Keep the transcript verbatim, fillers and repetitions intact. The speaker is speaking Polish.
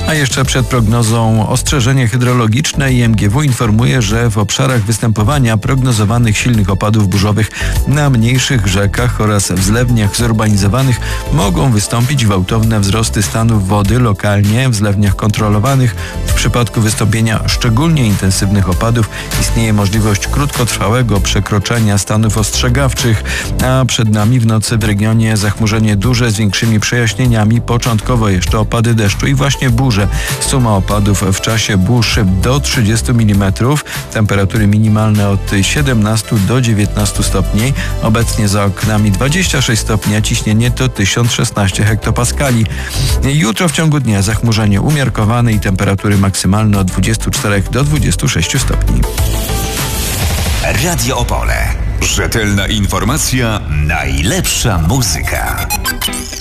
A jeszcze przed prognozą ostrzeżenie hydrologiczne i M G W informuje, że w obszarach występowania prognozowanych silnych opadów burzowych na mniejszych rzekach oraz w zlewniach zurbanizowanych mogą wystąpić gwałtowne wzrosty stanów wody lokalnie w zlewniach kontrolowanych. W przypadku wystąpienia szczególnie intensywnych opadów istnieje możliwość krótkotrwałego przekroczenia stanów ostrzegawczych, a przed nami w nocy w regionie zachmurzenie duże z większymi przejaśnieniami, początkowo jeszcze opady deszczu i właśnie burze. Suma opadów w czasie burz do trzydziestu milimetrów, temperatury minimalne od siedemnastu do dziewiętnastu stopni, obecnie za oknami dwadzieścia sześć stopni, a ciśnienie to tysiąc szesnaście hektopaskali. Jutro w ciągu dnia zachmurzenie umiarkowane i temperatury maksymalne od dwudziestu czterech do dwudziestu sześciu stopni. Radio Opole. Rzetelna informacja, najlepsza muzyka.